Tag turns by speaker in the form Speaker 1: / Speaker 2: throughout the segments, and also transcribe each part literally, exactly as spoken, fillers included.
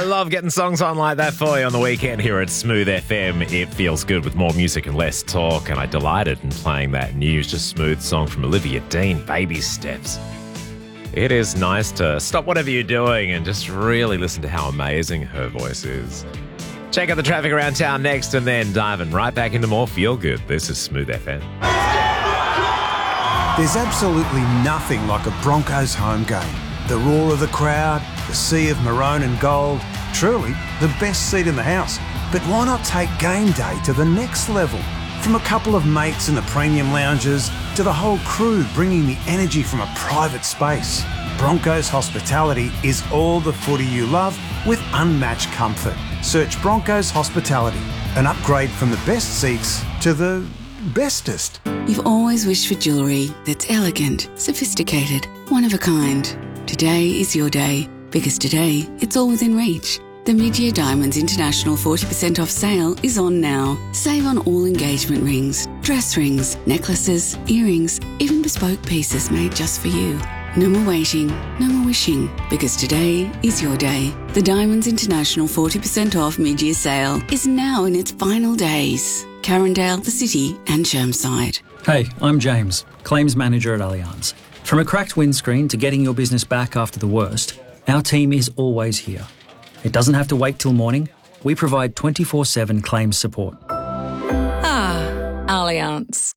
Speaker 1: love getting songs on like that for you on the weekend here at Smooth F M. It feels good with more music and less talk, and I delighted in playing that new Just Smooth song from Olivia Dean, Baby Steps. It is nice to stop whatever you're doing and just really listen to how amazing her voice is. Check out the traffic around town next and then diving right back into more feel good. This is Smooth F M.
Speaker 2: There's absolutely nothing like a Broncos home game. The roar of the crowd, the sea of maroon and gold, truly the best seat in the house. But why not take game day to the next level? From a couple of mates in the premium lounges to the whole crew bringing the energy from a private space. Broncos Hospitality is all the footy you love with unmatched comfort. Search Broncos Hospitality, an upgrade from the best seats to the bestest.
Speaker 3: You've always wished for jewellery that's elegant, sophisticated, one of a kind. Today is your day, because today it's all within reach. The Mid-Year Diamonds International forty percent off sale is on now. Save on all engagement rings, dress rings, necklaces, earrings, even bespoke pieces made just for you. No more waiting, no more wishing, because today is your day. The Diamonds International forty percent off mid-year sale is now in its final days. Carindale, the City and Chermside.
Speaker 4: Hey, I'm James, Claims Manager at Allianz. From a cracked windscreen to getting your business back after the worst, our team is always here. It doesn't have to wait till morning. We provide twenty-four seven claims support.
Speaker 5: Ah, Allianz.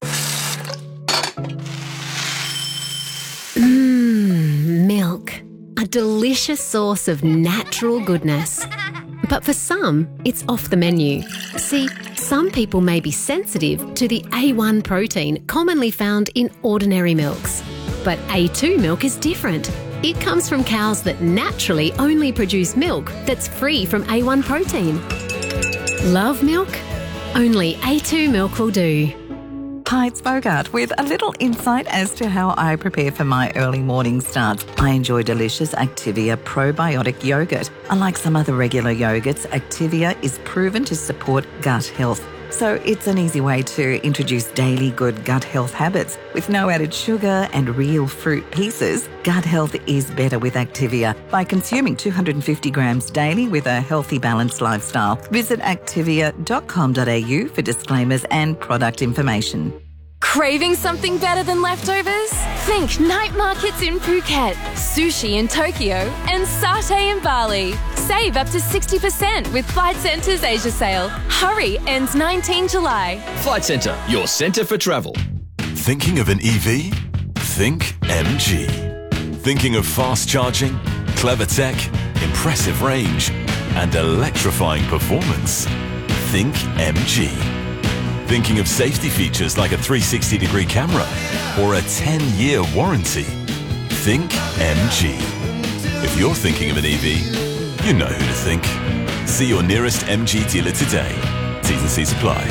Speaker 6: Mmm, milk. A delicious source of natural goodness. But for some, it's off the menu. See, some people may be sensitive to the A one protein commonly found in ordinary milks. But A two milk is different. It comes from cows that naturally only produce milk that's free from A one protein. Love milk? Only A two milk will do.
Speaker 7: Hi, it's Bogart with a little insight as to how I prepare for my early morning starts. I enjoy delicious Activia probiotic yogurt. Unlike some other regular yogurts, Activia is proven to support gut health. So it's an easy way to introduce daily good gut health habits. With no added sugar and real fruit pieces, gut health is better with Activia by consuming two hundred fifty grams daily with a healthy, balanced lifestyle. Visit activia dot com dot a u for disclaimers and product information.
Speaker 5: Craving something better than leftovers? Think night markets in Phuket, sushi in Tokyo, and satay in Bali. Save up to sixty percent with Flight Centre's Asia sale. Hurry, ends nineteenth July.
Speaker 8: Flight Centre, your centre for travel.
Speaker 9: Thinking of an E V? Think M G. Thinking of fast charging, clever tech, impressive range, and electrifying performance? Think M G. Thinking of safety features like a three hundred sixty degree camera or a ten year warranty? Think M G. If you're thinking of an E V, you know who to think. See your nearest M G dealer today. T's and C's apply.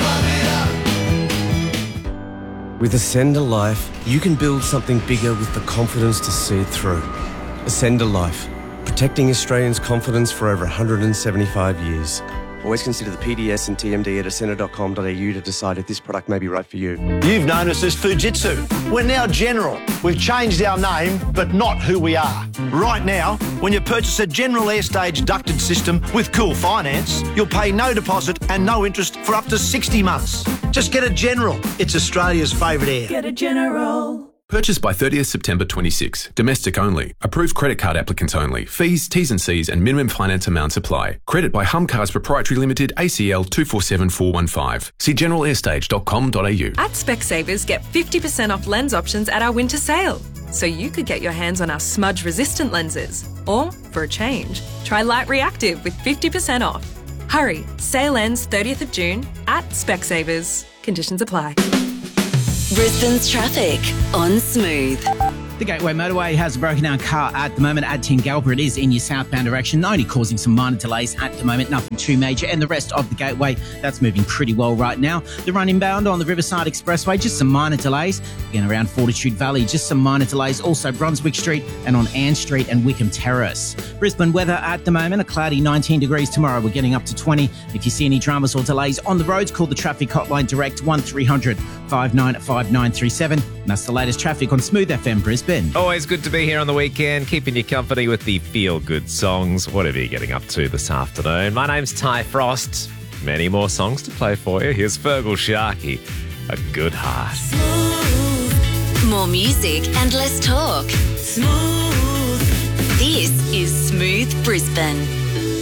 Speaker 10: With Ascender Life, you can build something bigger with the confidence to see it through. Ascender Life, protecting Australians' confidence for over one hundred seventy-five years. Always consider the P D S and T M D at ascender dot com dot a u to decide if this product may be right for you.
Speaker 11: You've known us as Fujitsu. We're now General. We've changed our name, but not who we are. Right now, when you purchase a General Airstage ducted system with Cool Finance, you'll pay no deposit and no interest for up to sixty months. Just get a General. It's Australia's favourite air.
Speaker 12: Get a General.
Speaker 13: Purchased by thirtieth September twenty-six. Domestic only. Approved credit card applicants only. Fees, T's and C's and minimum finance amounts apply. Credit by Humcars Proprietary Limited, A C L two four seven four one five. See general airstage dot com dot a u.
Speaker 14: At Specsavers, get fifty percent off lens options at our winter sale. So you could get your hands on our smudge-resistant lenses. Or, for a change, try Light Reactive with fifty percent off. Hurry, sale ends thirtieth of June at Specsavers. Conditions apply.
Speaker 3: Brisbane's traffic on Smooth.
Speaker 15: The Gateway Motorway has a broken down car at the moment at Tingalpa. It is in your southbound direction, only causing some minor delays at the moment, nothing too major. And the rest of the Gateway, that's moving pretty well right now. The run inbound on the Riverside Expressway, just some minor delays. Again, around Fortitude Valley, just some minor delays. Also Brunswick Street and on Ann Street and Wickham Terrace. Brisbane weather at the moment, a cloudy nineteen degrees tomorrow. We're getting up to twenty. If you see any dramas or delays on the roads, call the traffic hotline direct one three hundred five nine five nine three seven. That's the latest traffic on Smooth F M Brisbane.
Speaker 1: Always good to be here on the weekend, keeping you company with the feel-good songs, whatever you're getting up to this afternoon. My name's Ty Frost. Many more songs to play for you. Here's Fergal Sharkey, A Good Heart.
Speaker 12: Smooth. More music and less talk. Smooth. This is Smooth Brisbane.